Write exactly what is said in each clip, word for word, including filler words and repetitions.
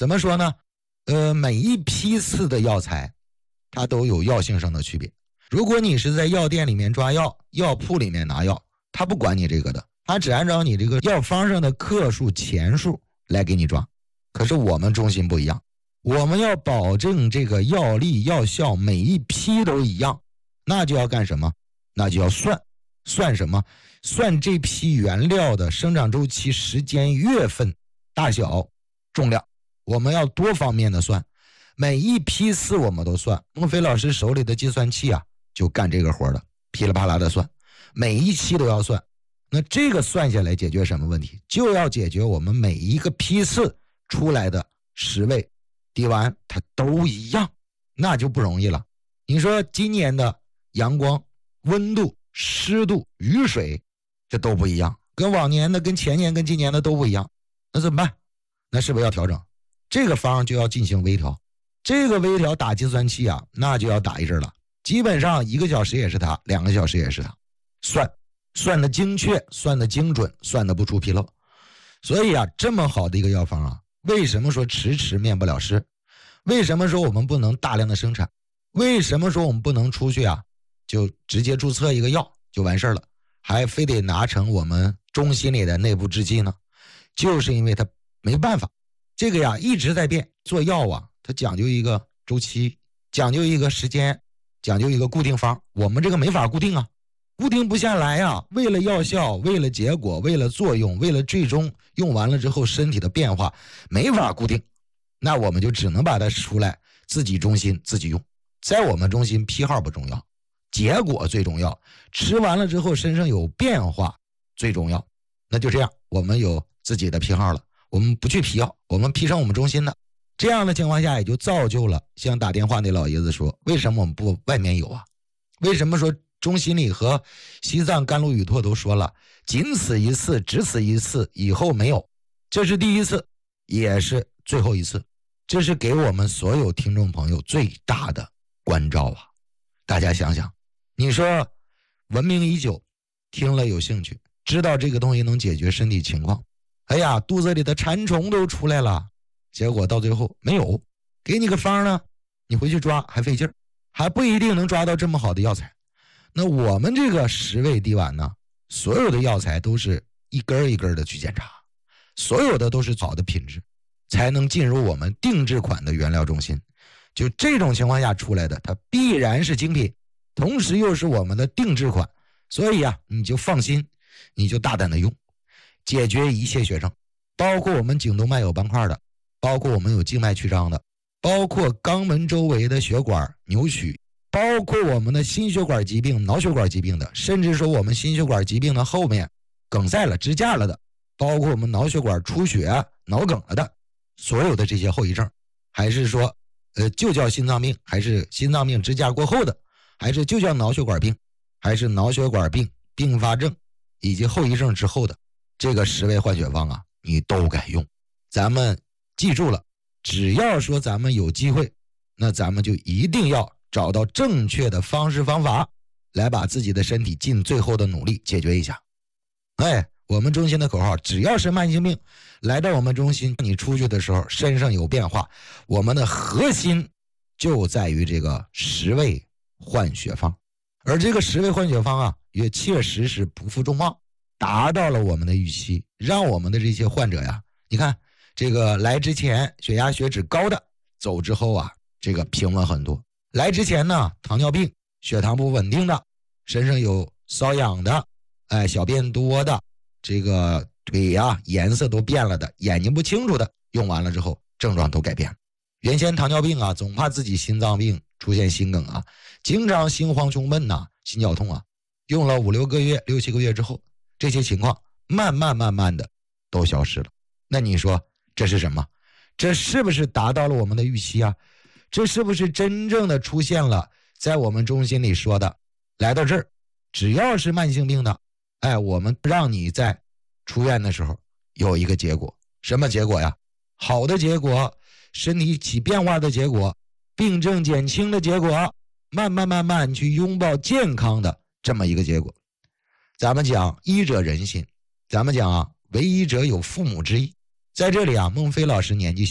怎么说呢？呃，每一批次的药材，它都有药性上的区别。如果你是在药店里面抓药，药铺里面拿药，他不管你这个的，他只按照你这个药方上的克数、钱数来给你抓。可是我们中心不一样，我们要保证这个药力、药效每一批都一样，那就要干什么？那就要算。算什么？算这批原料的生长周期、时间、月份、大小、重量。我们要多方面的算，每一批次我们都算。孟非老师手里的计算器啊，就干这个活的，噼里啪啦的算，每一期都要算。那这个算下来解决什么问题？就要解决我们每一个批次出来的十味滴丸它都一样，那就不容易了。你说今年的阳光、温度、湿度、雨水，这都不一样，跟往年的、跟前年、跟今年的都不一样，那怎么办？那是不是要调整？这个方就要进行微调。这个微调打计算器啊，那就要打一阵了，基本上一个小时也是它，两个小时也是它，算算的精确，算的精准，算的不出纰漏。所以啊，这么好的一个药方啊，为什么说迟迟面不了师？为什么说我们不能大量的生产？为什么说我们不能出去啊就直接注册一个药就完事了，还非得拿成我们中心里的内部制剂呢？就是因为它没办法，这个呀一直在变。做药啊，它讲究一个周期，讲究一个时间，讲究一个固定方，我们这个没法固定啊，固定不下来啊。为了药效，为了结果，为了作用，为了最终用完了之后身体的变化，没法固定，那我们就只能把它出来自己中心自己用。在我们中心批号不重要，结果最重要，吃完了之后身上有变化最重要。那就这样，我们有自己的批号了，我们不去批药，我们批上我们中心的。这样的情况下也就造就了像打电话那老爷子说，为什么我们不外面有啊？为什么说中心里和西藏甘露雨拓都说了，仅此一次，只此一次，以后没有。这是第一次，也是最后一次，这是给我们所有听众朋友最大的关照啊！大家想想，你说闻名已久，听了有兴趣，知道这个东西能解决身体情况，哎呀，肚子里的馋虫都出来了，结果到最后没有，给你个方呢，你回去抓还费劲儿，还不一定能抓到这么好的药材。那我们这个十味滴丸呢，所有的药材都是一根一根的去检查，所有的都是好的品质，才能进入我们定制款的原料中心。就这种情况下出来的，它必然是精品，同时又是我们的定制款。所以啊，你就放心，你就大胆的用，解决一切血症，包括我们颈动脉有斑块的，包括我们有静脉曲张的，包括肛门周围的血管扭曲，包括我们的心血管疾病、脑血管疾病的，甚至说我们心血管疾病的后面梗塞了、支架了的，包括我们脑血管出血、脑梗了的，所有的这些后遗症，还是说呃，就叫心脏病，还是心脏病支架过后的，还是就叫脑血管病，还是脑血管病并发症以及后遗症之后的，这个十味换血方啊，你都该用。咱们记住了，只要说咱们有机会，那咱们就一定要找到正确的方式方法，来把自己的身体尽最后的努力解决一下。哎，我们中心的口号，只要是慢性病来到我们中心，你出去的时候身上有变化，我们的核心就在于这个十味换血方。而这个十味换血方啊，也确实是不负众望，达到了我们的预期，让我们的这些患者呀，你看这个来之前血压血脂高的，走之后啊，这个平稳很多。来之前呢，糖尿病血糖不稳定的，身上有瘙痒的，哎，小便多的，这个腿呀、啊、颜色都变了的，眼睛不清楚的，用完了之后症状都改变了。原先糖尿病啊，总怕自己心脏病出现心梗啊，经常心慌胸闷呐、啊、心绞痛啊，用了五六个月六七个月之后，这些情况慢慢慢慢的都消失了。那你说这是什么？这是不是达到了我们的预期啊？这是不是真正的出现了在我们中心里说的，来到这儿只要是慢性病的，哎，我们让你在出院的时候有一个结果。什么结果呀？好的结果，身体起变化的结果，病症减轻的结果，慢慢慢慢去拥抱健康的这么一个结果。咱们讲医者仁心，咱们讲啊，为医者有父母之义。在这里啊，孟非老师年纪小，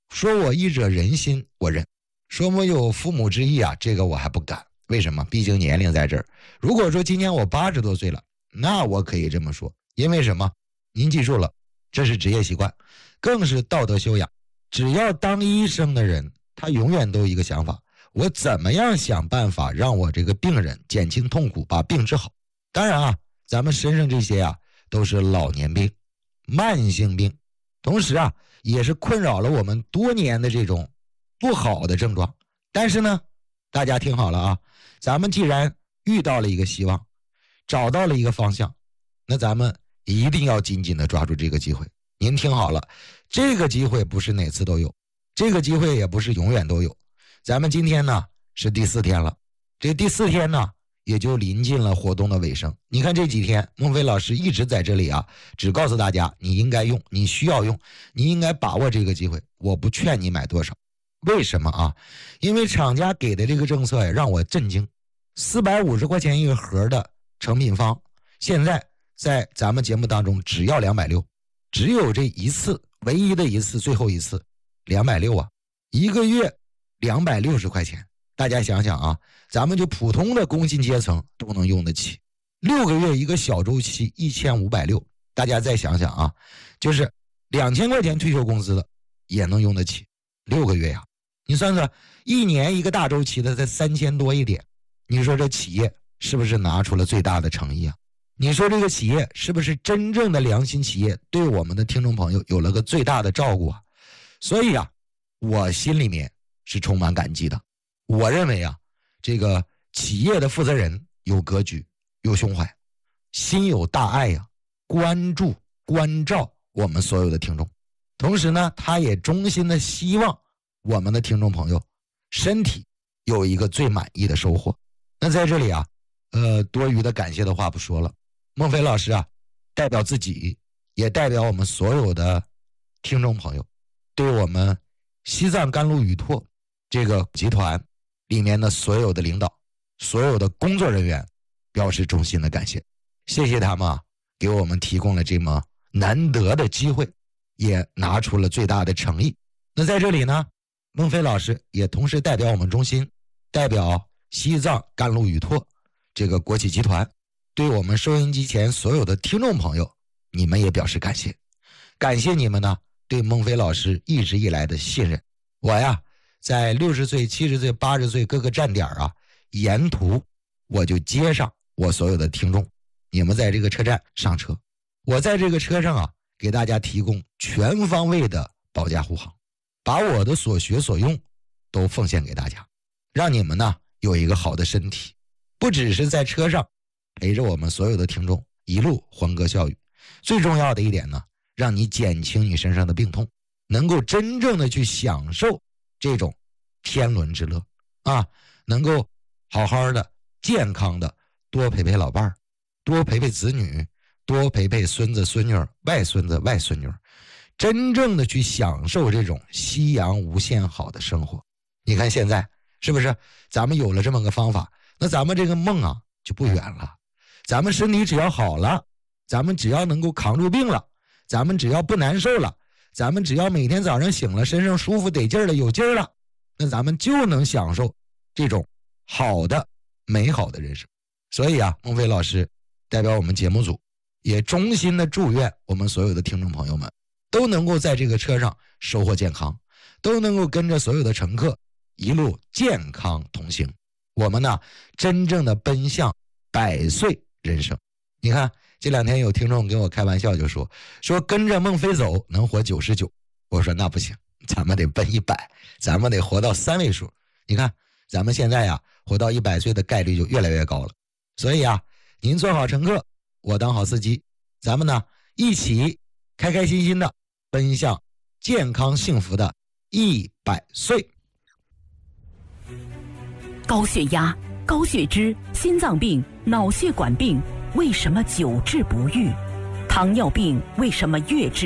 说我一者人心，我认；说我有父母之义啊，这个我还不敢。为什么？毕竟年龄在这儿。如果说今年我八十多岁了，那我可以这么说。因为什么？您记住了，这是职业习惯，更是道德修养。只要当医生的人，他永远都有一个想法，我怎么样想办法让我这个病人减轻痛苦，把病治好。当然啊，咱们身上这些啊都是老年病、慢性病，同时啊也是困扰了我们多年的这种不好的症状。但是呢，大家听好了啊，咱们既然遇到了一个希望，找到了一个方向，那咱们一定要紧紧的抓住这个机会。您听好了，这个机会不是哪次都有，这个机会也不是永远都有。咱们今天呢是第四天了，这第四天呢也就临近了活动的尾声。你看这几天孟非老师一直在这里啊，只告诉大家你应该用，你需要用，你应该把握这个机会。我不劝你买多少，为什么啊？因为厂家给的这个政策呀让我震惊，四百五十块钱一个盒的成品方，现在在咱们节目当中只要两百六十，只有这一次，唯一的一次，最后一次两百六十啊，一个月两百六十块钱。大家想想啊，咱们就普通的工薪阶层都能用得起，六个月一个小周期一千五百六十，大家再想想啊，就是两千块钱退休工资的也能用得起，六个月呀、啊，你算算一年一个大周期的才三千多一点，你说这企业是不是拿出了最大的诚意啊？你说这个企业是不是真正的良心企业，对我们的听众朋友有了个最大的照顾啊？所以啊，我心里面是充满感激的。我认为啊，这个企业的负责人有格局、有胸怀，心有大爱呀、啊，关注、关照我们所有的听众。同时呢，他也衷心的希望我们的听众朋友身体有一个最满意的收获。那在这里啊，呃，多余的感谢的话不说了。孟非老师啊，代表自己，也代表我们所有的听众朋友，对我们西藏甘露雨拓这个集团里面的所有的领导、所有的工作人员表示衷心的感谢。谢谢他们啊，给我们提供了这么难得的机会，也拿出了最大的诚意。那在这里呢，孟非老师也同时代表我们中心，代表西藏甘露雨拓这个国企集团，对我们收音机前所有的听众朋友，你们也表示感谢。感谢你们呢对孟非老师一直以来的信任。我呀在六十岁、七十岁、八十岁各个站点啊，沿途我就接上我所有的听众，你们在这个车站上车，我在这个车上啊，给大家提供全方位的保驾护航，把我的所学所用都奉献给大家，让你们呢有一个好的身体，不只是在车上陪着我们所有的听众一路欢歌笑语，最重要的一点呢，让你减轻你身上的病痛，能够真正的去享受这种天伦之乐啊，能够好好的健康的多陪陪老伴儿，多陪陪子女，多陪陪孙子孙女外孙子外孙女，真正的去享受这种夕阳无限好的生活。你看现在是不是咱们有了这么个方法，那咱们这个梦啊就不远了。咱们身体只要好了，咱们只要能够扛住病了，咱们只要不难受了，咱们只要每天早上醒了身上舒服得劲儿了有劲儿了，那咱们就能享受这种好的美好的人生。所以啊，孟非老师代表我们节目组也衷心的祝愿我们所有的听众朋友们都能够在这个车上收获健康，都能够跟着所有的乘客一路健康同行，我们呢真正的奔向百岁人生。你看这两天有听众跟我开玩笑就说说跟着孟非走能活九十九，我说那不行，咱们得奔一百，咱们得活到三位数。你看咱们现在呀活到一百岁的概率就越来越高了。所以啊，您做好乘客，我当好司机，咱们呢一起开开心心的奔向健康幸福的一百岁。 高血压、高血脂、心脏病、脑血管病为什么久治不愈？糖尿病为什么越治